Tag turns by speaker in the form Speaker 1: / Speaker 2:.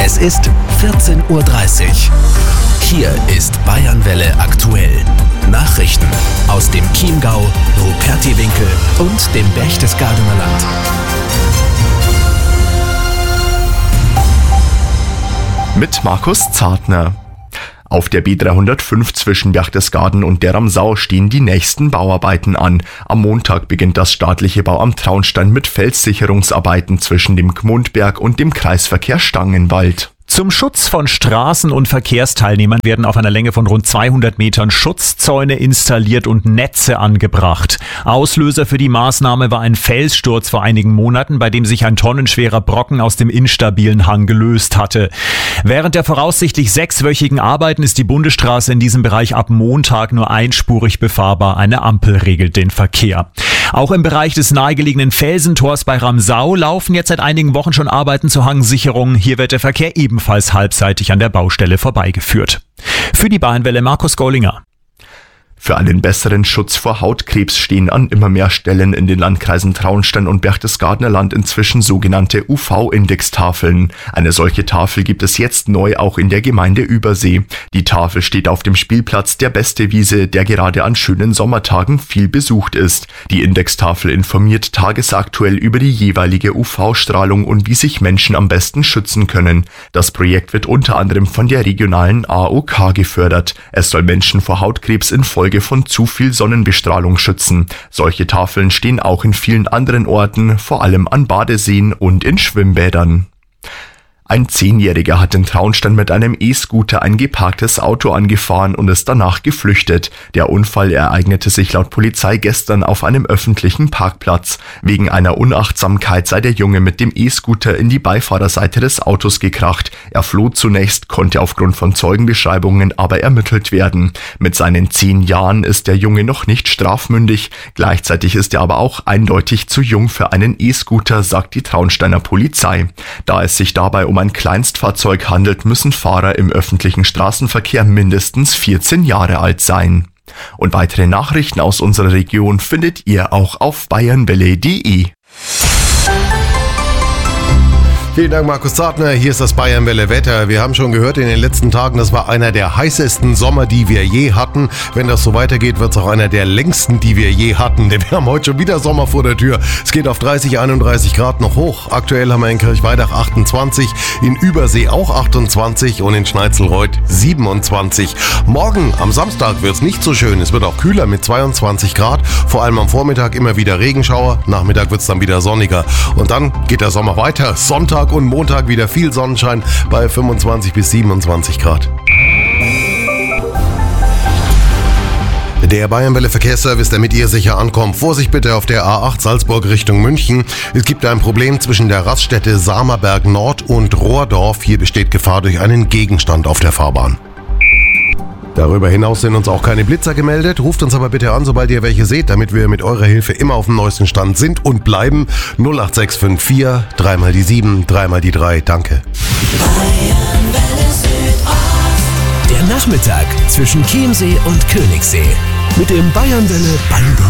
Speaker 1: Es ist 14:30 Uhr. Hier ist Bayernwelle aktuell. Nachrichten aus dem Chiemgau, Rupertiwinkel und dem Berchtesgadener Land.
Speaker 2: Mit Markus Zartner. Auf der B305 zwischen Berchtesgaden und der Ramsau stehen die nächsten Bauarbeiten an. Am Montag beginnt das staatliche Bauamt Traunstein mit Felssicherungsarbeiten zwischen dem Gmundberg und dem Kreisverkehr Stangenwald.
Speaker 3: Zum Schutz von Straßen- und Verkehrsteilnehmern werden auf einer Länge von rund 200 Metern Schutzzäune installiert und Netze angebracht. Auslöser für die Maßnahme war ein Felssturz vor einigen Monaten, bei dem sich ein tonnenschwerer Brocken aus dem instabilen Hang gelöst hatte. Während der voraussichtlich 6-wöchigen Arbeiten ist die Bundesstraße in diesem Bereich ab Montag nur einspurig befahrbar. Eine Ampel regelt den Verkehr. Auch im Bereich des nahegelegenen Felsentors bei Ramsau laufen jetzt seit einigen Wochen schon Arbeiten zur Hangsicherung. Hier wird der Verkehr ebenfalls halbseitig an der Baustelle vorbeigeführt. Für die Bayernwelle Markus Gollinger.
Speaker 2: Für einen besseren Schutz vor Hautkrebs stehen an immer mehr Stellen in den Landkreisen Traunstein und Berchtesgadener Land inzwischen sogenannte UV-Indextafeln. Eine solche Tafel gibt es jetzt neu auch in der Gemeinde Übersee. Die Tafel steht auf dem Spielplatz der Beste Wiese, der gerade an schönen Sommertagen viel besucht ist. Die Indextafel informiert tagesaktuell über die jeweilige UV-Strahlung und wie sich Menschen am besten schützen können. Das Projekt wird unter anderem von der regionalen AOK gefördert. Es soll Menschen vor Hautkrebs infolge von zu viel Sonnenbestrahlung schützen. Solche Tafeln stehen auch in vielen anderen Orten, vor allem an Badeseen und in Schwimmbädern. Ein 10-Jähriger hat in Traunstein mit einem E-Scooter ein geparktes Auto angefahren und ist danach geflüchtet. Der Unfall ereignete sich laut Polizei gestern auf einem öffentlichen Parkplatz. Wegen einer Unachtsamkeit sei der Junge mit dem E-Scooter in die Beifahrerseite des Autos gekracht. Er floh zunächst, konnte aufgrund von Zeugenbeschreibungen aber ermittelt werden. Mit seinen 10 Jahren ist der Junge noch nicht strafmündig. Gleichzeitig ist er aber auch eindeutig zu jung für einen E-Scooter, sagt die Traunsteiner Polizei. Da es sich dabei um ein Kleinstfahrzeug handelt, müssen Fahrer im öffentlichen Straßenverkehr mindestens 14 Jahre alt sein. Und weitere Nachrichten aus unserer Region findet ihr auch auf bayernwelle.de.
Speaker 4: Vielen Dank, Markus Zartner. Hier ist das Bayernwelle Wetter. Wir haben schon gehört in den letzten Tagen, das war einer der heißesten Sommer, die wir je hatten. Wenn das so weitergeht, wird es auch einer der längsten, die wir je hatten. Denn wir haben heute schon wieder Sommer vor der Tür. Es geht auf 30, 31 Grad noch hoch. Aktuell haben wir in Kirchweidach 28, in Übersee auch 28 und in Schneizelreuth 27. Morgen am Samstag wird es nicht so schön. Es wird auch kühler mit 22 Grad. Vor allem am Vormittag immer wieder Regenschauer. Nachmittag wird es dann wieder sonniger. Und dann geht der Sommer weiter. Sonntag und Montag wieder viel Sonnenschein bei 25 bis 27 Grad. Der Bayernwelle Verkehrsservice, damit ihr sicher ankommt. Vorsicht bitte auf der A8 Salzburg Richtung München. Es gibt ein Problem zwischen der Raststätte Samerberg Nord und Rohrdorf. Hier besteht Gefahr durch einen Gegenstand auf der Fahrbahn. Darüber hinaus sind uns auch keine Blitzer gemeldet. Ruft uns aber bitte an, sobald ihr welche seht, damit wir mit eurer Hilfe immer auf dem neuesten Stand sind und bleiben. 08654 3 mal die 7, 3 mal die 3. Danke.
Speaker 1: Der Nachmittag zwischen Chiemsee und Königssee mit dem Bayernwelle Band.